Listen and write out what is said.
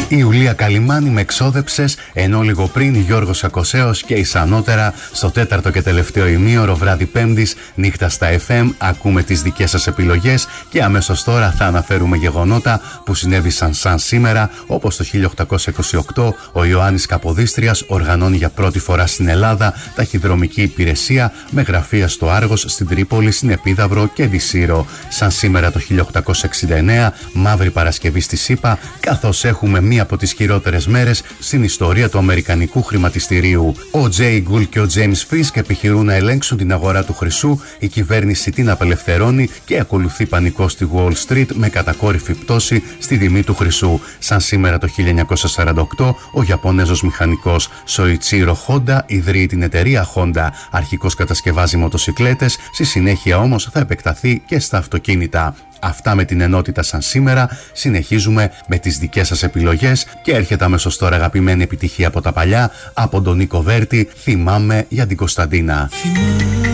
Η Ιουλία Καλιμάνη με εξόδεψες, ενώ λίγο πριν Γιώργος Ακοσέος και Ισανότερα στο τέταρτο και τελευταίο ημίωρο βράδυ Πέμπτης, νύχτα στα FM. Ακούμε τις δικές σας επιλογές και αμέσως τώρα θα αναφέρουμε γεγονότα που συνέβησαν σαν σήμερα, όπως το 1828 ο Ιωάννης Καποδίστριας οργανώνει για πρώτη φορά στην Ελλάδα ταχυδρομική υπηρεσία με γραφεία στο Άργος, στην Τρίπολη, στην Επίδαυρο και τη Σύρο. Σαν σήμερα το 1869, Μαύρη Παρασκευή στη ΣΥΠΑ, καθώς έχουμε μία από τις χειρότερες μέρες στην ιστορία του αμερικανικού χρηματιστηρίου. Ο Τζέι Γκουλ και ο Τζέιμς Φίσκ επιχειρούν να ελέγξουν την αγορά του χρυσού, η κυβέρνηση την απελευθερώνει και ακολουθεί πανικό στη Wall Street με κατακόρυφη πτώση στη τιμή του χρυσού. Σαν σήμερα το 1948, ο Ιαπωνέζος μηχανικός Σοϊτσίρο Χόντα ιδρύει την εταιρεία Honda. Αρχικώς κατασκευάζει μοτοσικλέτες, στη συνέχεια όμως θα επεκταθεί και στα αυτοκίνητα. Αυτά με την ενότητα σαν σήμερα. Συνεχίζουμε με τις δικές σας επιλογές και έρχεται αμέσως τώρα αγαπημένη επιτυχία από τα παλιά, από τον Νίκο Βέρτη, Θυμάμαι για την Κωνσταντίνα.